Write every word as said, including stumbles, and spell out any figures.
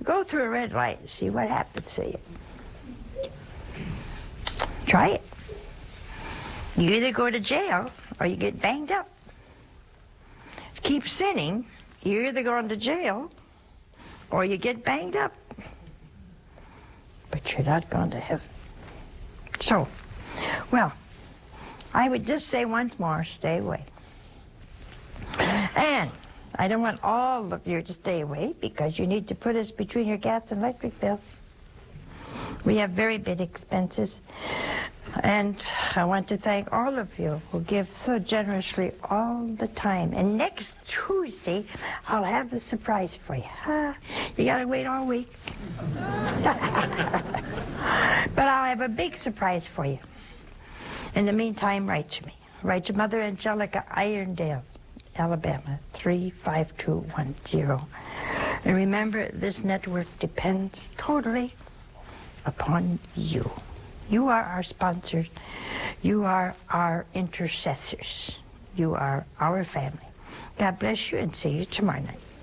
Go through a red light and see what happens to you. Try it. You either go to jail or you get banged up. Keep sinning, you're either going to jail or you get banged up. But you're not going to heaven. So, well, I would just say once more, stay away. And I don't want all of you to stay away because you need to put us between your gas and electric bill. We have very big expenses. And I want to thank all of you who give so generously all the time. And next Tuesday, I'll have a surprise for you. Huh? You gotta wait all week. But I'll have a big surprise for you. In the meantime, write to me. Write to Mother Angelica, Irondale, Alabama, three five two one zero. And remember, this network depends totally upon you. You are our sponsors. You are our intercessors. You are our family. God bless you and see you tomorrow night.